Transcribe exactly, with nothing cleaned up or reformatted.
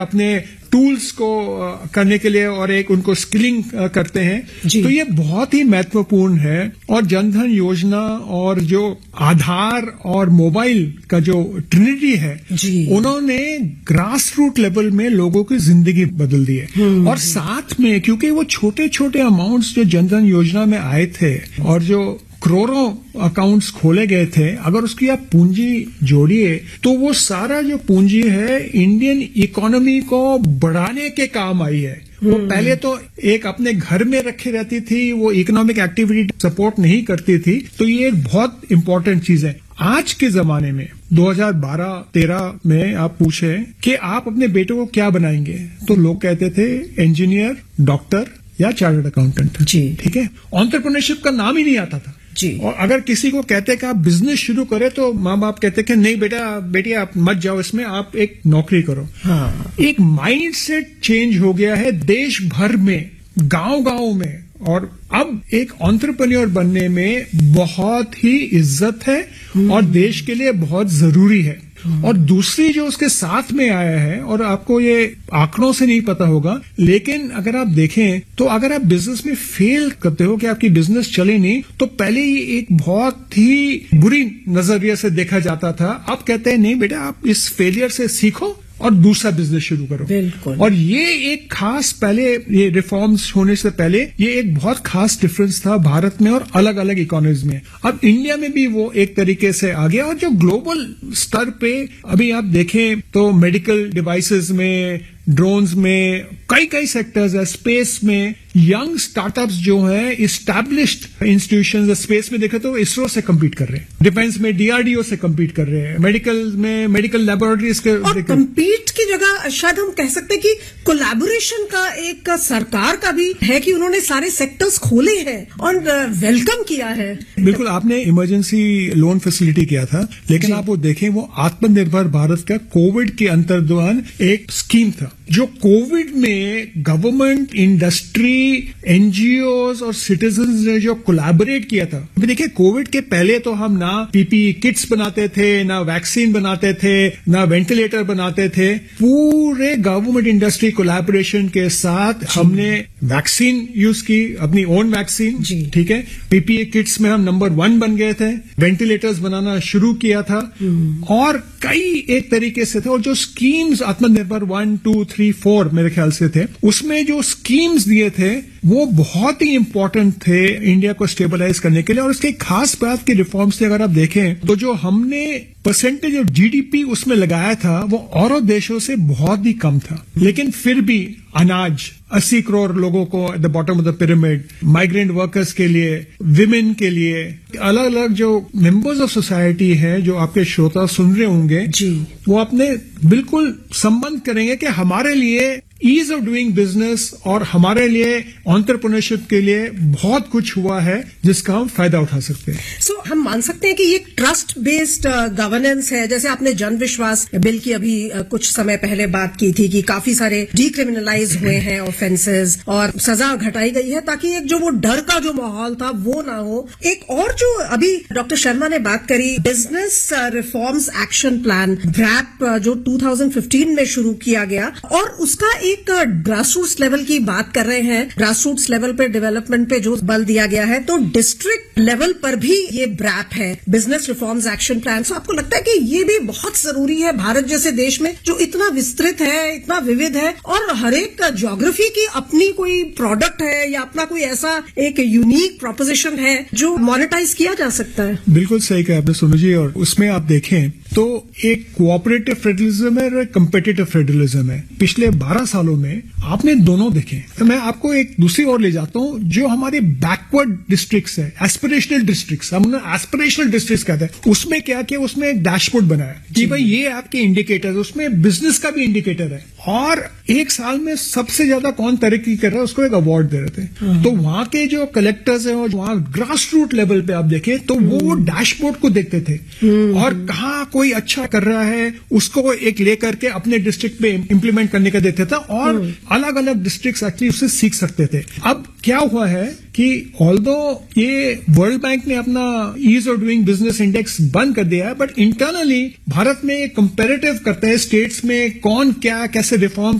अपने टूल्स को करने के लिए और एक उनको स्किलिंग करते हैं। तो ये बहुत ही महत्वपूर्ण है। और जनधन योजना और जो आधार और मोबाइल का जो ट्रिनिटी है, उन्होंने ग्रास रूट लेवल में लोगों की जिंदगी बदल दी है। और साथ में क्योंकि वो छोटे छोटे अमाउंट्स जो जनधन योजना में आए थे और जो करोड़ों अकाउंट्स खोले गए थे, अगर उसकी आप पूंजी जोड़िए तो वो सारा जो पूंजी है इंडियन इकोनॉमी को बढ़ाने के काम आई है। वो पहले तो एक अपने घर में रखे रहती थी, वो इकोनॉमिक एक्टिविटी सपोर्ट नहीं करती थी। तो ये एक बहुत इंपॉर्टेंट चीज है। आज के जमाने में दो हज़ार बारह तेरह में आप पूछे कि आप अपने बेटे को क्या बनाएंगे, तो लोग कहते थे इंजीनियर, डॉक्टर या चार्टर्ड अकाउंटेंट। जी ठीक है, एंटरप्रेन्योरशिप का नाम ही नहीं आता था। जी। और अगर किसी को कहते कि आप बिजनेस शुरू करें तो माँ बाप कहते कि नहीं बेटा बेटी आप मत जाओ इसमें, आप एक नौकरी करो। हाँ। एक माइंडसेट चेंज हो गया है देश भर में, गांव गांव में। और अब एक एंटरप्रेन्योर बनने में बहुत ही इज्जत है और देश के लिए बहुत जरूरी है। और दूसरी जो उसके साथ में आया है, और आपको ये आंकड़ों से नहीं पता होगा, लेकिन अगर आप देखें तो अगर आप बिजनेस में फेल करते हो कि आपकी बिजनेस चले नहीं, तो पहले ये एक बहुत ही बुरी नजरिए से देखा जाता था। अब कहते हैं नहीं बेटा आप इस फेलियर से सीखो और दूसरा बिजनेस शुरू करो। बिल्कुल। और ये एक खास, पहले ये रिफॉर्म्स होने से पहले ये एक बहुत खास डिफरेंस था भारत में और अलग अलग इकोनॉमीज में। अब इंडिया में भी वो एक तरीके से आ गया। और जो ग्लोबल स्तर पे अभी आप देखें तो मेडिकल डिवाइसेस में, ड्रोन्स में, कई कई सेक्टर्स है, स्पेस में यंग स्टार्टअप्स जो है इस्टेब्लिश्ड इंस्टीट्यूशंस, स्पेस में देखें तो इसरो से कम्पीट कर रहे हैं, डिफेंस में डीआरडीओ से कम्पीट कर रहे हैं, मेडिकल में मेडिकल लेबोरेटरीज के। और कम्पीट की जगह शायद हम कह सकते हैं कि कोलैबोरेशन का एक सरकार का भी है कि उन्होंने सारे सेक्टर्स खोले हैं और वेलकम किया है। बिल्कुल, आपने इमरजेंसी लोन फैसिलिटी किया था, लेकिन आप वो देखें वो आत्मनिर्भर भारत का कोविड के अंतर्गत एक स्कीम था जो कोविड में गवर्नमेंट, इंडस्ट्री, एनजीओज और सिटीजन्स ने जो कोलैबोरेट किया था। अभी देखिए कोविड के पहले तो हम ना पीपीई किट्स बनाते थे, ना वैक्सीन बनाते थे, ना वेंटिलेटर बनाते थे। पूरे गवर्नमेंट इंडस्ट्री कोलैबोरेशन के साथ हमने वैक्सीन यूज की, अपनी ओन वैक्सीन। ठीक है, पीपीई किट्स में हम नंबर वन बन गए थे, वेंटिलेटर्स बनाना शुरू किया था और कई एक तरीके से थे। और जो स्कीम्स आत्मनिर्भर वन टू थ्री फोर मेरे ख्याल से थे, उसमें जो स्कीम्स दिए थे वो बहुत ही इंपॉर्टेंट थे इंडिया को स्टेबलाइज करने के लिए। और इसके खास बात के रिफॉर्म्स थे अगर आप देखें तो जो हमने परसेंटेज ऑफ जीडीपी उसमें लगाया था वो औरों देशों से बहुत ही कम था। लेकिन फिर भी अनाज अस्सी करोड़ लोगों को at the bottom of the pyramid, migrant workers के लिए, विमेन के लिए, अलग अलग जो मेंबर्स ऑफ सोसाइटी हैं जो आपके श्रोता सुन रहे होंगे जी, वो अपने बिल्कुल संबंध करेंगे कि हमारे लिए ईज ऑफ डूइंग बिजनेस और हमारे लिए एंटरप्रेन्योरशिप के लिए बहुत कुछ हुआ है जिसका हम फायदा उठा सकते हैं। सो so, हम मान सकते हैं कि ये ट्रस्ट बेस्ड गवर्नेंस है। जैसे आपने जन विश्वास बिल की अभी uh, कुछ समय पहले बात की थी कि काफी सारे डीक्रिमिनलाइज हुए हैं ऑफेंसेस और सजा घटाई गई है ताकि एक जो वो डर का जो माहौल था वो ना हो। एक और जो अभी डॉक्टर शर्मा ने बात करी, business reforms action plan wrap जो टू थाउजेंड फिफ्टीन में शुरू किया गया और उसका एक ग्रास रूट्स लेवल की बात कर रहे हैं। ग्रास रूट्स लेवल पे डेवलपमेंट पे जो बल दिया गया है, तो डिस्ट्रिक्ट लेवल पर भी ये ब्रैप है, बिजनेस रिफॉर्म्स एक्शन प्लान। तो आपको लगता है कि ये भी बहुत जरूरी है भारत जैसे देश में जो इतना विस्तृत है, इतना विविध है और हर एक ज्योग्राफी की अपनी कोई प्रोडक्ट है या अपना कोई ऐसा एक यूनिक प्रोपोजिशन है जो मोनेटाइज किया जा सकता है? बिल्कुल सही कहा आपने सोनू जी। और उसमें आप देखें तो एक कोऑपरेटिव फेडरलिज्म है और कम्पिटिटिव फेडरलिज्म है। पिछले बारह सालों में आपने दोनों देखे। तो मैं आपको एक दूसरी ओर ले जाता हूं, जो हमारे बैकवर्ड डिस्ट्रिक्ट्स है, एस्पिरेशनल डिस्ट्रिक्ट्स, हम एस्पिरेशनल डिस्ट्रिक्ट्स कहते हैं। उसमें क्या किया, उसमें एक डैशबोर्ड बनाया कि भाई ये आपके इंडिकेटर, उसमें बिजनेस का भी इंडिकेटर है और एक साल में सबसे ज्यादा कौन तरक्की कर रहा है उसको एक अवार्ड दे रहे थे। तो वहां के जो कलेक्टर्स हैं और वहां ग्रास रूट लेवल पे आप देखें तो वो डैशबोर्ड को देखते थे और कहाँ कोई अच्छा कर रहा है उसको एक लेकर के अपने डिस्ट्रिक्ट में इम्प्लीमेंट करने का देता था और अलग अलग डिस्ट्रिक्ट एक्चुअली उससे सीख सकते थे। अब क्या हुआ है कि ऑल्दो ये वर्ल्ड बैंक ने अपना ease of doing business index बंद कर दिया है, बट इंटरनली भारत में कंपैरेटिव करते हैं स्टेट्स में कौन क्या कैसे रिफॉर्म